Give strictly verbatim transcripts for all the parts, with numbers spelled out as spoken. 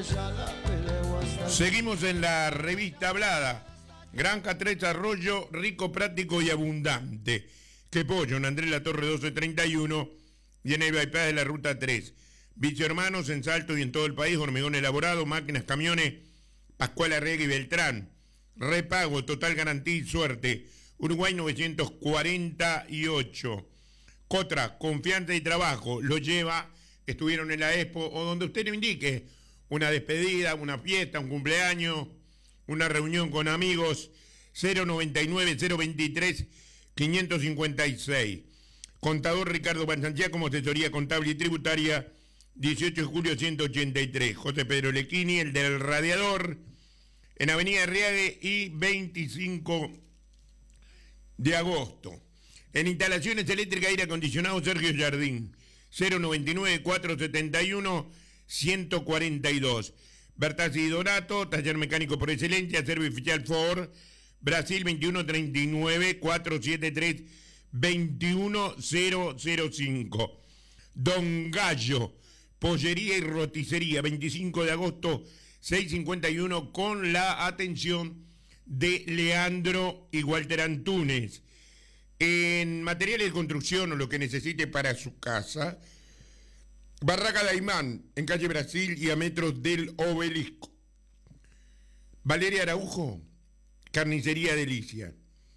Seguimos en la revista hablada. Granja Tres Arroyo, rico, práctico y abundante. Que pollo en Andrés La Torre doce treinta y uno y en el bypass de la ruta tres. Vicio Hermanos en Salto y en todo el país, hormigón elaborado, máquinas, camiones, Pascual Arregui y Beltrán. Repago, total garantía y suerte. Uruguay novecientos cuarenta y ocho. Cotra, confianza y trabajo. Lo lleva, estuvieron en la Expo o donde usted lo indique. Una despedida, una fiesta, un cumpleaños, una reunión con amigos. Cero noventa y nueve, cero veintitrés, quinientos cincuenta y seis. Contador Ricardo Bansanchía como asesoría contable y tributaria. dieciocho de julio ciento ochenta y tres. José Pedro Lequini, el del radiador, en Avenida Arriague y veinticinco de agosto. En instalaciones eléctricas, aire acondicionado, Sergio Jardín. cero noventa y nueve, cuatrocientos setenta y uno, ciento cuarenta y dos. Bertazzi y Donato, taller mecánico por excelencia, Servicio Oficial Ford, Brasil veintiuno treinta y nueve, cuatrocientos setenta y tres, veintiuno cero cero cinco. Don Gallo, pollería y roticería, veinticinco de agosto, seiscientos cincuenta y uno, con la atención de Leandro y Walter Antunes. En materiales de construcción o lo que necesite para su casa, Barraca Daimán, en calle Brasil y a metros del Obelisco. Valeria Araujo, carnicería Delicia.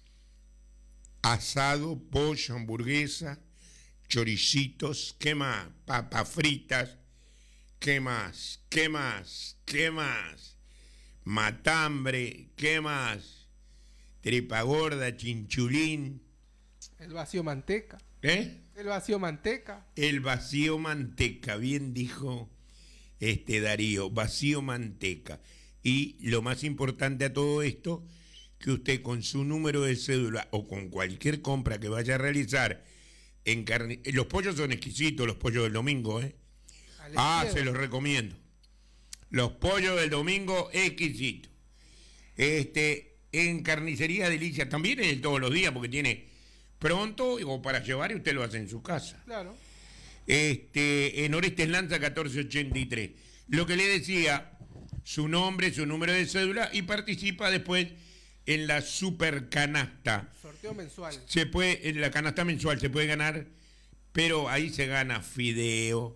Asado, pollo, hamburguesa, choricitos, ¿qué más? Papas fritas, ¿qué más? ¿Qué más? ¿Qué más? Matambre, ¿qué más? Tripa gorda, chinchulín. El vacío manteca. ¿Eh? El vacío manteca. El vacío manteca, bien dijo este Darío, vacío manteca. Y lo más importante a todo esto, que usted con su número de cédula o con cualquier compra que vaya a realizar en carne... Los pollos son exquisitos, los pollos del domingo, ¿eh? Ah, se los recomiendo. Los pollos del domingo, exquisitos. Este, en Carnicería Delicia, también es todos los días, porque tiene pronto o para llevar y usted lo hace en su casa. Claro. Este, en Orestes Lanza catorce ochenta y tres. Lo que le decía, su nombre, su número de cédula y participa después en la super canasta. Sorteo mensual. Se puede, en la canasta mensual se puede ganar, pero ahí se gana fideo,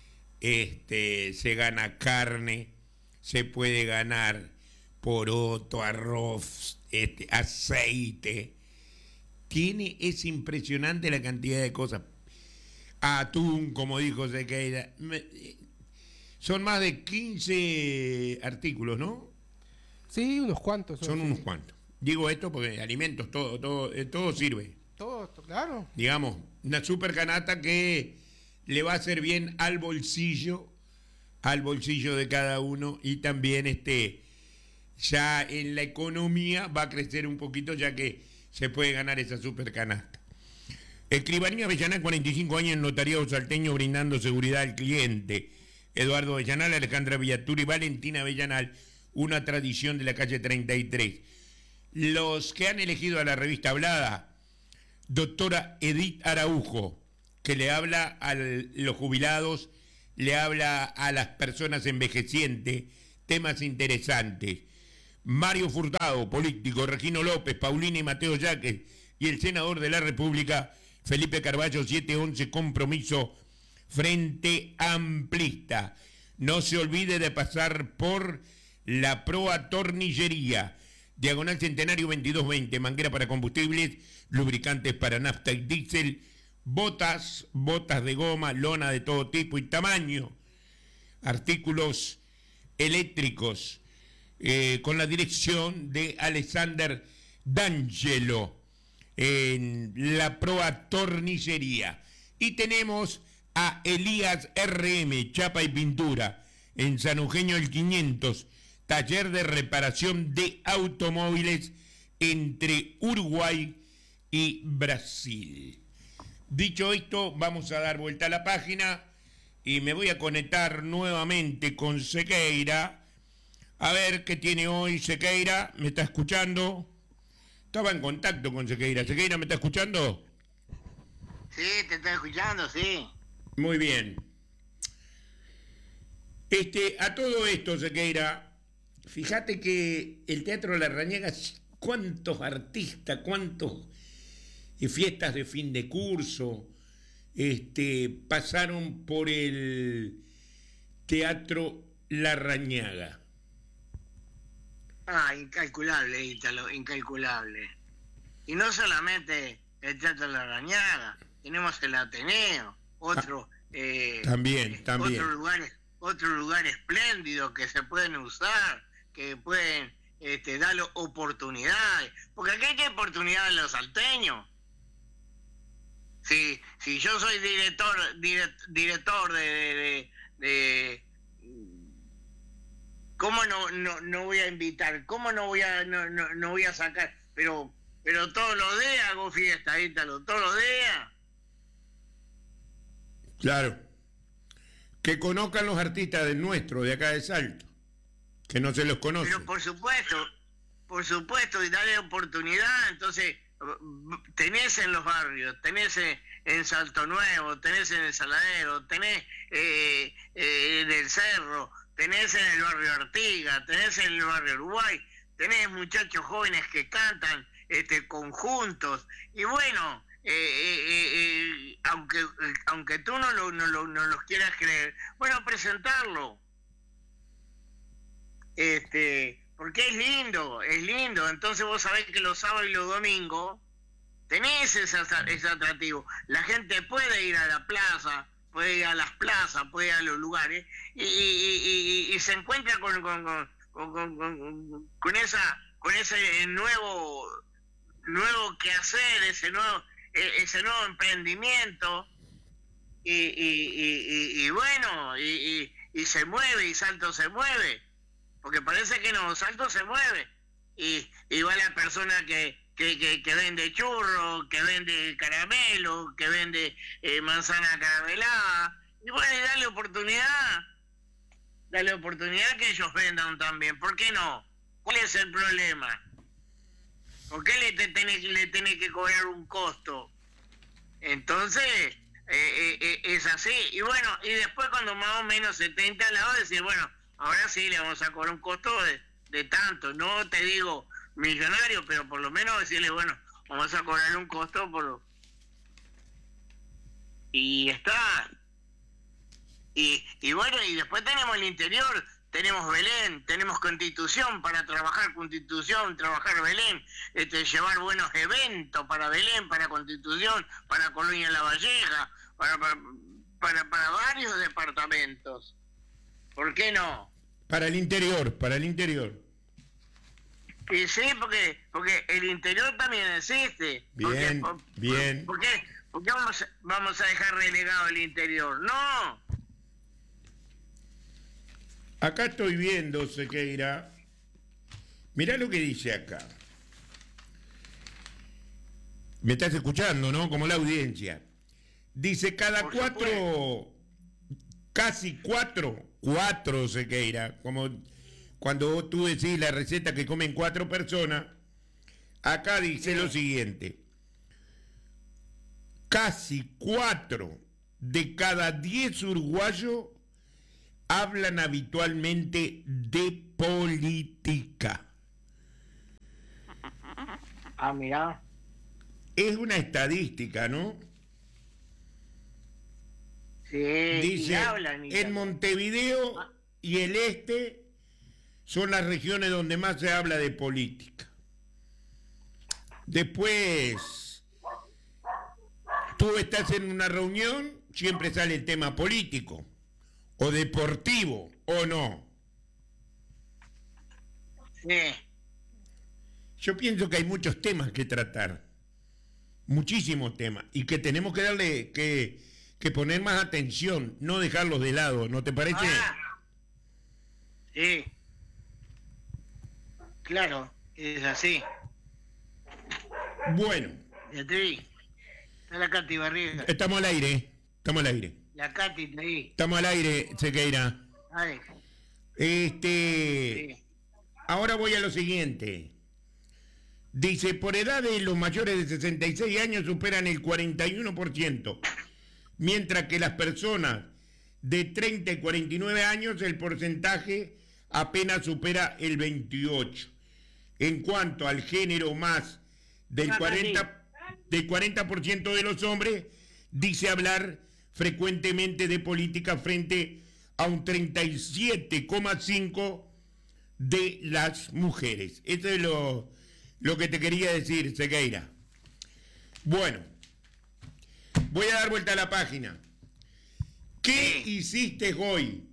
este, se gana carne, se puede ganar poroto, arroz, este, aceite. Tiene, es impresionante la cantidad de cosas. Atún, como dijo Sequeira. Son más de quince artículos, ¿no? Sí, unos cuantos. Son, son unos cuantos. Digo esto porque alimentos, todo, todo, todo sirve. Todo, claro. Digamos, una super canasta que le va a hacer bien al bolsillo, al bolsillo de cada uno, y también este, ya en la economía va a crecer un poquito, ya que se puede ganar esa super canasta. Escribanía Avellanal, cuarenta y cinco años en notariado salteño, brindando seguridad al cliente. Eduardo Avellanal, Alejandra Villaturi y Valentina Avellanal, una tradición de la calle treinta y tres. Los que han elegido a la revista hablada, doctora Edith Araujo, que le habla a los jubilados, le habla a las personas envejecientes, temas interesantes. Mario Furtado, político, Regino López, Paulina y Mateo Yaques, y el senador de la República, Felipe Carballo, siete once, compromiso Frente Amplista. No se olvide de pasar por la Proa Tornillería, Diagonal Centenario veintidós veinte, manguera para combustibles, lubricantes para nafta y diésel, botas, botas de goma, lona de todo tipo y tamaño, artículos eléctricos, eh, con la dirección de Alexander D'Angelo en la Proa Tornillería. Y tenemos a Elías R M, chapa y pintura, en San Eugenio el quinientos, taller de reparación de automóviles entre Uruguay y Brasil. Dicho esto, vamos a dar vuelta a la página y me voy a conectar nuevamente con Sequeira. A ver qué tiene hoy Sequeira. ¿Me está escuchando? Estaba en contacto con Sequeira. ¿Sequeira me está escuchando? Sí, te estoy escuchando, sí. Muy bien. Este, a todo esto, Sequeira, fíjate que el Teatro Larrañaga, cuántos artistas, cuántos eh, fiestas de fin de curso este, pasaron por el Teatro Larrañaga. Ah, incalculable, Ítalo, incalculable. Y no solamente el Teatro Larrañaga, tenemos el Ateneo, otro, ah, eh, también, también. otro lugar, otro lugar espléndido que se pueden usar, que pueden este, darle oportunidades, porque aquí hay oportunidades a los salteños. Si, si yo soy director, direct, director de, de, de, de ¿cómo no, no, no voy a invitar? ¿Cómo no voy a no, no, no voy a sacar? Pero pero todos los días hago fiesta, Ítalo, todos los días. Claro. Que conozcan los artistas de nuestro, de acá de Salto, que no se los conoce. Pero por supuesto, por supuesto, y darle oportunidad. Entonces, tenés en los barrios, tenés en Salto Nuevo, tenés en el Saladero, tenés eh, eh, en el Cerro, tenés en el barrio Artigas, tenés en el barrio Uruguay, tenés muchachos jóvenes que cantan este, conjuntos, y bueno, eh, eh, eh, aunque aunque tú no, lo, no, lo, no los quieras creer, bueno, presentarlo, este, porque es lindo, es lindo. Entonces vos sabés que los sábados y los domingos tenés ese, ese atractivo, la gente puede ir a la plaza, puede ir a las plazas, puede ir a los lugares y, y, y, y, y se encuentra con con, con, con, con, con esa con ese nuevo nuevo quehacer, ese nuevo ese nuevo emprendimiento y, y, y, y, y bueno y, y, y se mueve, y Salto se mueve, porque parece que no, Salto se mueve, y, y va la persona que Que, que, que vende churro, que vende caramelo, que vende eh, manzana caramelada, y bueno, y dale oportunidad, dale oportunidad que ellos vendan también, ¿por qué no? ¿Cuál es el problema? ¿Por qué le, te tenés, le tenés que cobrar un costo? Entonces, eh, eh, es así, y bueno, y después cuando más o menos se te instalado, decir, bueno, ahora sí le vamos a cobrar un costo de, de tanto, no te digo millonario, pero por lo menos decirle, bueno, vamos a cobrar un costo por... y está. Y, y bueno, y después tenemos el interior, tenemos Belén, tenemos Constitución para trabajar Constitución, trabajar Belén, este, llevar buenos eventos para Belén, para Constitución, para Colonia La Valleja, para, para, para, para varios departamentos. ¿Por qué no? Para el interior, para el interior. Y sí, porque porque el interior también existe. Bien, porque, por, bien. ¿Por qué, por qué vamos, vamos a dejar relegado el interior? No. Acá estoy viendo, Sequeira. Mirá lo que dice acá. Me estás escuchando, ¿no? Como la audiencia. Dice, cada por cuatro, supuesto. casi cuatro, cuatro, Sequeira, como... Cuando tú decís la receta que comen cuatro personas, acá dice lo siguiente. Casi cuatro de cada diez uruguayos hablan habitualmente de política. Ah, mirá. Es una estadística, ¿no? Sí, dice, y hablan. Y en Montevideo ah. y el este... son las regiones donde más se habla de política. Después, tú estás en una reunión, siempre sale el tema político, o deportivo, o no. Sí. Yo pienso que hay muchos temas que tratar, muchísimos temas, y que tenemos que darle, que, que poner más atención, no dejarlos de lado, ¿no te parece? Ah. Sí. Claro, es así. Bueno. Beatriz, está la Katy Barriga. Estamos al aire, estamos al aire. La Katy está ahí. Estamos al aire, Sequeira. Ay. Este, sí. Ahora voy a lo siguiente. Dice, por edades los mayores de sesenta y seis años superan el cuarenta y uno por ciento, mientras que las personas de treinta y cuarenta y nueve años el porcentaje apenas supera el veintiocho. En cuanto al género más del cuarenta, del cuarenta por ciento de los hombres, dice hablar frecuentemente de política frente a un treinta y siete coma cinco por ciento de las mujeres. Eso es lo, lo que te quería decir, Sequeira. Bueno, voy a dar vuelta a la página. ¿Qué hiciste hoy?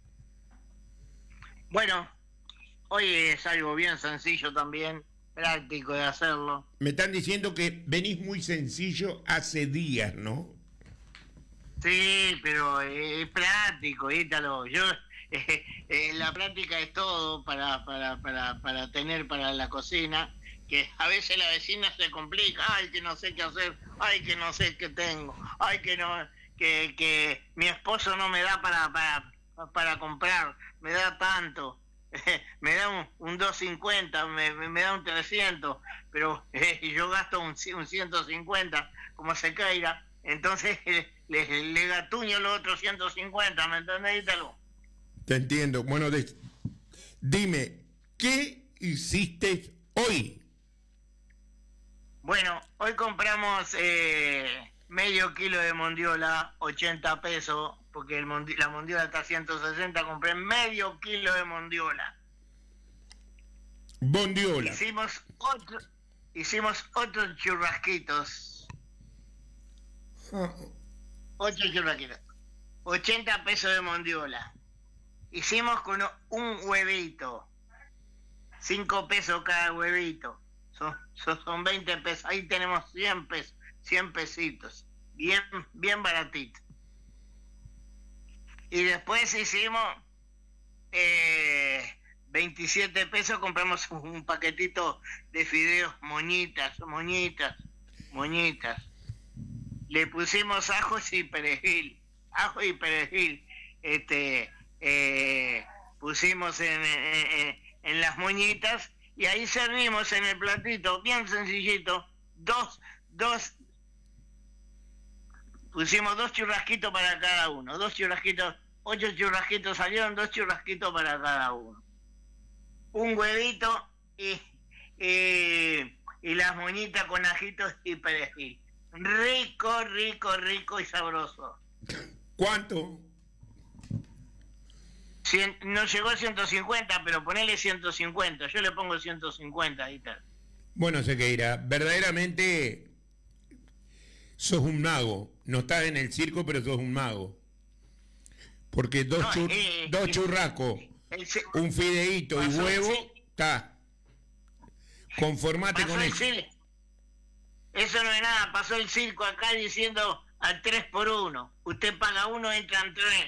Bueno, hoy es algo bien sencillo también, práctico de hacerlo. Me están diciendo que venís muy sencillo hace días, ¿no? Sí, pero es práctico, Ítalo. Yo, eh, eh, la práctica es todo para, para, para, para tener para la cocina, que a veces la vecina se complica, ay, que no sé qué hacer, ay, que no sé qué tengo, ay, que no, que, que mi esposo no me da para, para, para comprar, me da tanto, me da un, un doscientos cincuenta, me, me da un trescientos, pero eh, yo gasto un, un ciento cincuenta, como Sequeira, entonces le, le, le gatuño los otros ciento cincuenta, ¿me entendés, Ítalo? Te entiendo. Bueno, de, dime, ¿qué hiciste hoy? Bueno, hoy compramos eh, medio kilo de mondiola, ochenta pesos, porque el mondi la mondiola está a ciento sesenta, compré medio kilo de mondiola. Bondiola. Hicimos otro, hicimos otros churrasquitos. Ah, Ocho churrasquitos. ochenta pesos de mondiola. Hicimos con un huevito. cinco pesos cada huevito. Son, son, son veinte pesos. Ahí tenemos cien pesos. cien pesitos. Bien, bien baratito. Y después hicimos eh, veintisiete pesos. Compramos un paquetito de fideos moñitas, moñitas, moñitas. Le pusimos ajos y perejil. Ajo y perejil. Este... Eh, pusimos en, en, en las moñitas y ahí servimos en el platito, bien sencillito, dos, dos, pusimos dos churrasquitos para cada uno, dos churrasquitos, ocho churrasquitos salieron, dos churrasquitos para cada uno, un huevito y, y, y las moñitas con ajitos y perejil, rico, rico, rico y sabroso. ¿Cuánto? Cien, no llegó a ciento cincuenta, pero ponele ciento cincuenta. Yo le pongo ciento cincuenta y tal. Bueno, Sequeira, verdaderamente sos un mago. No estás en el circo, pero sos un mago. Porque dos, No, chur eh, dos eh, churrascos, el, un fideíto y huevo, está. Conformate con eso. Cir... Eso no es nada. Pasó el circo acá diciendo al tres por uno. Usted paga uno, entran tres.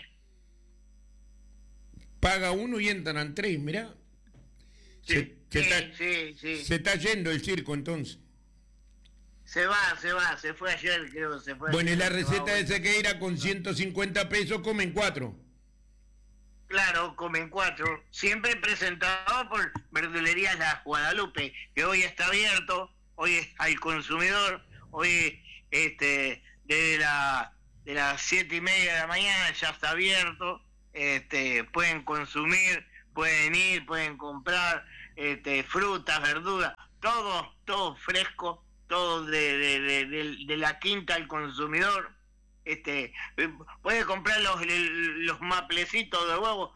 Paga uno y entran tres, mirá. Sí, se, se, sí, está, sí, sí. se está yendo el circo entonces. Se va, se va, se fue ayer, creo que se fue. Bueno, y la ayer, receta de Sequeira con ciento cincuenta pesos comen cuatro. Claro, comen cuatro. Siempre presentado por Verdulerías La Guadalupe, que hoy está abierto, hoy es al consumidor, hoy este desde la, de las siete y media de la mañana ya está abierto. Este, pueden consumir, pueden ir, pueden comprar este, frutas, verduras, todo, todo fresco, todo de, de, de, de, de la quinta al consumidor. Este, puede comprar los, los maplecitos de huevo,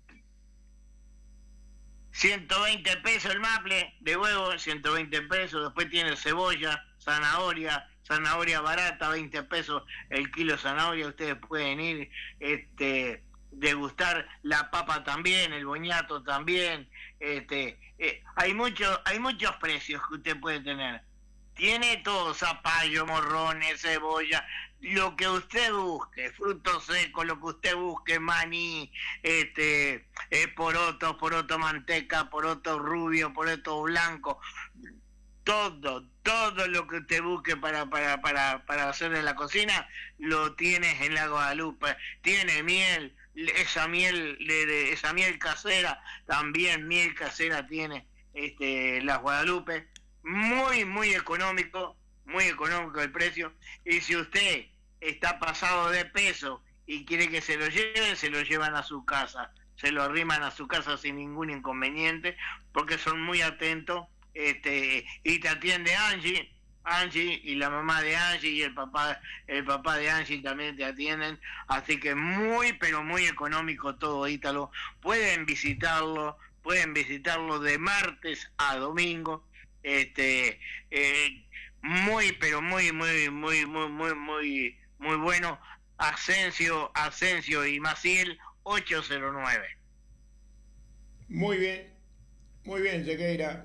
ciento veinte pesos el maple de huevo, ciento veinte pesos, después tiene cebolla, zanahoria, zanahoria barata, veinte pesos el kilo de zanahoria, ustedes pueden ir, este degustar la papa también, el boñato también, este, eh, hay muchos, hay muchos precios que usted puede tener. Tiene todo, zapallo, morrones, cebolla, lo que usted busque, frutos secos, lo que usted busque, maní, este, eh, poroto, poroto manteca, poroto rubio, poroto blanco, todo, todo lo que usted busque para, para, para, para hacer en la cocina, lo tienes en la Guadalupe. Tiene miel, esa miel de, de esa miel casera, también miel casera tiene este las Guadalupe, muy muy económico, muy económico el precio, y si usted está pasado de peso y quiere que se lo lleven, se lo llevan a su casa, se lo arriman a su casa sin ningún inconveniente, porque son muy atentos, este, y te atiende Angie, Angie y la mamá de Angie y el papá, el papá de Angie también te atienden, así que muy pero muy económico todo, Ítalo. Pueden visitarlo, pueden visitarlo de martes a domingo, este, eh, muy pero muy muy muy muy muy muy muy bueno. Asensio, Asensio y Maciel ocho cero nueve. Muy bien, muy bien, Sequeira.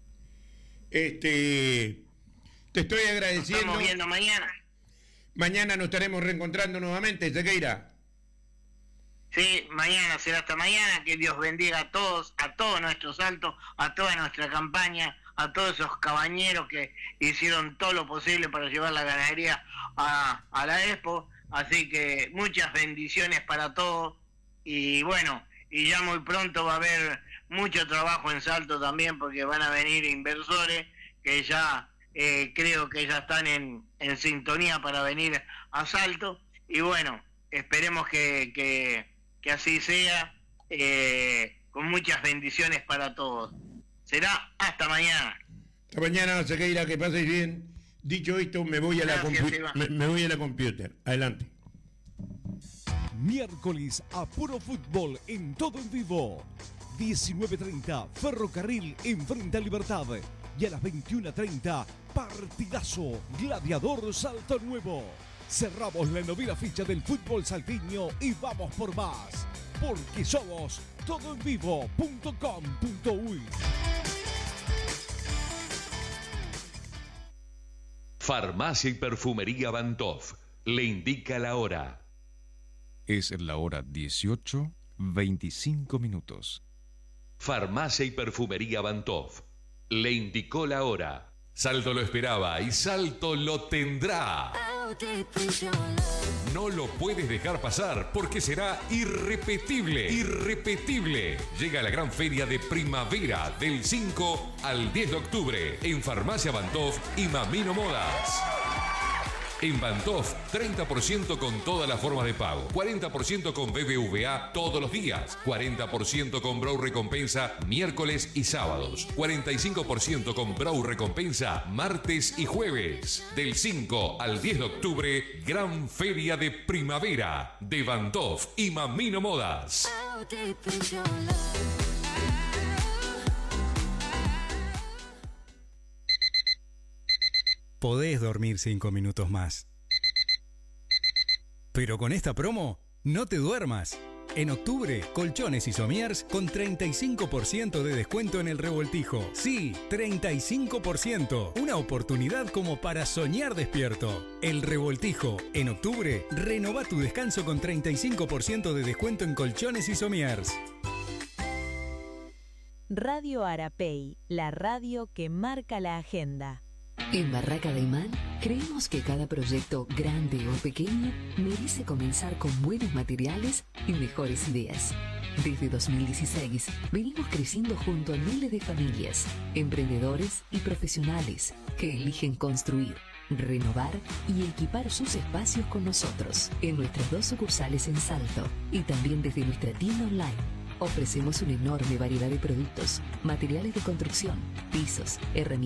Este, te estoy agradeciendo. Nos estamos viendo mañana. Mañana nos estaremos reencontrando nuevamente, Sequeira. Sí, mañana será hasta mañana. Que Dios bendiga a todos, a todos nuestros saltos, a toda nuestra campaña, a todos esos cabañeros que hicieron todo lo posible para llevar la ganadería a, a la Expo. Así que muchas bendiciones para todos. Y bueno, y ya muy pronto va a haber mucho trabajo en Salto también, porque van a venir inversores que ya eh, creo que ya están en, en sintonía para venir a Salto. Y bueno, esperemos que, que, que así sea, eh, con muchas bendiciones para todos. Será hasta mañana. Hasta mañana, Sequeira, que pases bien. Dicho esto, me voy a la compu- me, me voy a la computer. Adelante. Miércoles a puro fútbol en todo en vivo. diecinueve treinta, Ferrocarril enfrenta a Libertad. Y a las veintiuno treinta, partidazo, Gladiador Salto Nuevo. Cerramos la novena ficha del fútbol salteño y vamos por más. Porque somos todo en vivo punto com punto uy. Farmacia y Perfumería Bantoff le indica la hora. Es la hora dieciocho, veinticinco minutos. Farmacia y Perfumería Bantoff le indicó la hora. Salto lo esperaba y Salto lo tendrá. No lo puedes dejar pasar porque será irrepetible, irrepetible. Llega la gran feria de primavera del cinco al diez de octubre en Farmacia Bantoff y Mamino Modas. En Bantoff, treinta por ciento con todas las formas de pago, cuarenta por ciento con B B V A todos los días, cuarenta por ciento con Brow Recompensa miércoles y sábados, cuarenta y cinco por ciento con Brow Recompensa martes y jueves. Del cinco al diez de octubre, gran feria de primavera de Bantoff y Mamino Modas. Podés dormir cinco minutos más. Pero con esta promo, no te duermas. En octubre, Colchones y Somiers con treinta y cinco por ciento de descuento en el revoltijo. Sí, treinta y cinco por ciento. Una oportunidad como para soñar despierto. El revoltijo. En octubre, renova tu descanso con treinta y cinco por ciento de descuento en Colchones y Somiers. Radio Arapey, la radio que marca la agenda. En Barraca de Imán, creemos que cada proyecto, grande o pequeño, merece comenzar con buenos materiales y mejores ideas. Desde dos mil dieciséis, venimos creciendo junto a miles de familias, emprendedores y profesionales que eligen construir, renovar y equipar sus espacios con nosotros. En nuestras dos sucursales en Salto y también desde nuestra tienda online, ofrecemos una enorme variedad de productos, materiales de construcción, pisos, herramientas,